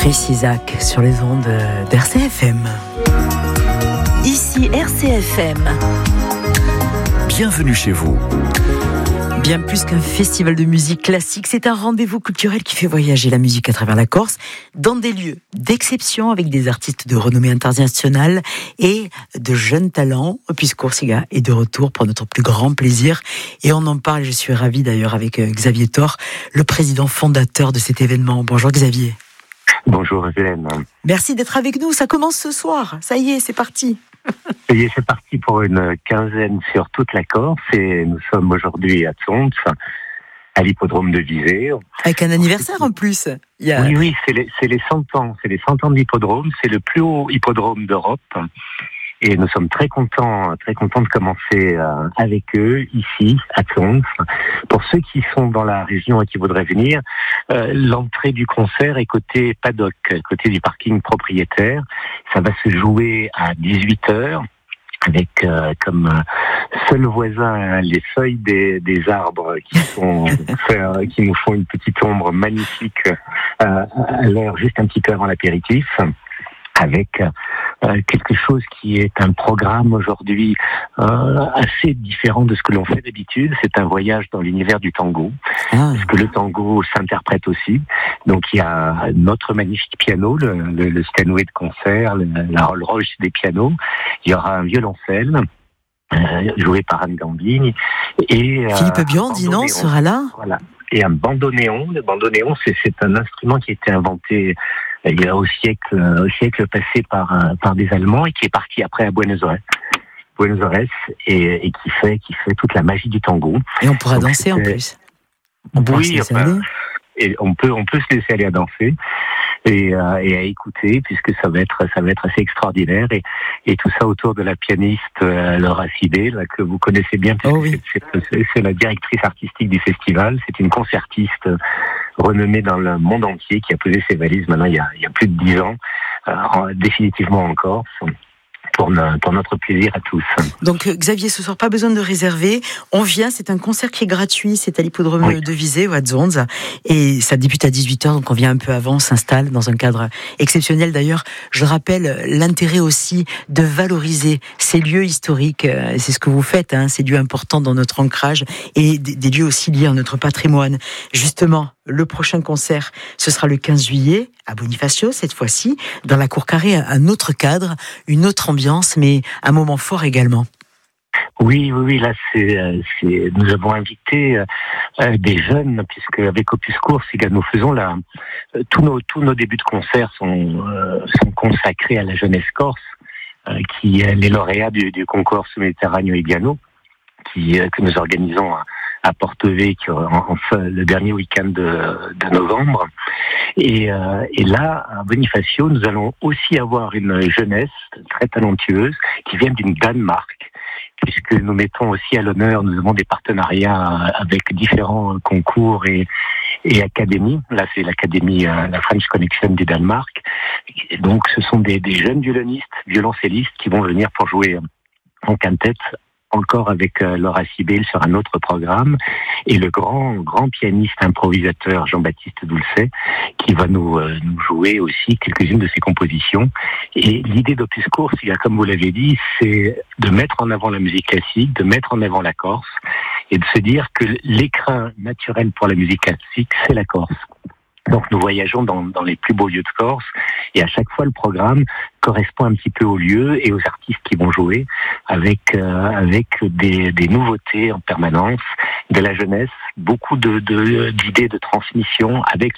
Chris Isaak sur les ondes d'RCFM. Ici RCFM. Bienvenue chez vous. Bien plus qu'un festival de musique classique, c'est un rendez-vous culturel qui fait voyager la musique à travers la Corse, dans des lieux d'exception avec des artistes de renommée internationale et de jeunes talents. Puisque Corsica est de retour pour notre plus grand plaisir. Et on en parle, je suis ravie d'ailleurs avec Xavier Thor, le président fondateur de cet événement. Bonjour Xavier. Bonjour Hélène. Merci d'être avec nous, ça commence ce soir. Ça y est, c'est parti. Ça y est, c'est parti pour une quinzaine sur toute la Corse et nous sommes aujourd'hui à Tsons, à l'hippodrome de Visé. Avec un anniversaire en plus. Oui, c'est les 100 ans. C'est les 100 ans de l'hippodrome. C'est le plus haut hippodrome d'Europe. Et nous sommes très contents de commencer avec eux ici à Tsons. Pour ceux qui sont dans la région et qui voudraient venir, l'entrée du concert est côté paddock, côté du parking propriétaire. Ça va se jouer à 18h avec comme seul voisin les feuilles des arbres qui nous font une petite ombre magnifique à l'heure juste un petit peu avant l'apéritif. Avec quelque chose qui est un programme aujourd'hui assez différent de ce que l'on fait d'habitude. C'est un voyage dans l'univers du tango, parce que le tango s'interprète aussi. Donc il y a notre magnifique piano, le Steinway de concert, la Rolls Royce des pianos. Il y aura un violoncelle joué par Anne Gambini et Philippe Biondino sera là. Voilà. Et un bandoneon. Le bandoneon, c'est un instrument qui a été inventé il y a au siècle passé par des Allemands et qui est parti après à Buenos Aires et qui fait toute la magie du tango. Et on pourra danser en plus. Et on peut se laisser aller à danser et à écouter puisque ça va être assez extraordinaire et tout ça autour de la pianiste Laura Sidé, là, que vous connaissez bien puisque c'est la directrice artistique du festival. C'est une concertiste renommée dans le monde entier qui a posé ses valises maintenant il y a plus de 10 ans, définitivement en Corse. Pour notre plaisir à tous. Donc Xavier, ce soir, pas besoin de réserver. On vient, c'est un concert qui est gratuit, c'est à l'hippodrome de Visé ou à Tsons. Et ça débute à 18h, donc on vient un peu avant, on s'installe dans un cadre exceptionnel. D'ailleurs, je rappelle l'intérêt aussi de valoriser ces lieux historiques. C'est ce que vous faites, ces lieux importants dans notre ancrage et des lieux aussi liés à notre patrimoine. Justement, le prochain concert, ce sera le 15 juillet à Bonifacio, cette fois-ci, dans la Cour Carrée, un autre cadre, une autre ambiance, mais un moment fort également. Oui, là, nous avons invité des jeunes, puisque avec Opus Corsica, nous faisons tous nos débuts de concert sont consacrés à la jeunesse corse, qui est les lauréats du concours Méditerraneo Ibiano, que nous organisons à Porto-Vecchio le dernier week-end de novembre. Et là, à Bonifacio, nous allons aussi avoir une jeunesse très talentueuse qui vient du Danemark, puisque nous mettons aussi à l'honneur, nous avons des partenariats avec différents concours et académies. Là, c'est l'académie, la French Connection du Danemark. Et donc, ce sont des jeunes violoncellistes qui vont venir pour jouer en quintette, encore avec Laura Sibel sur un autre programme, et le grand pianiste improvisateur Jean-Baptiste Dulce, qui va nous jouer aussi quelques-unes de ses compositions. Et l'idée d'Opus Corsica, comme vous l'avez dit, c'est de mettre en avant la musique classique, de mettre en avant la Corse, et de se dire que l'écrin naturel pour la musique classique, c'est la Corse. Donc nous voyageons dans les plus beaux lieux de Corse et à chaque fois le programme correspond un petit peu au lieu et aux artistes qui vont jouer avec des nouveautés en permanence, de la jeunesse, beaucoup d'idées de transmission avec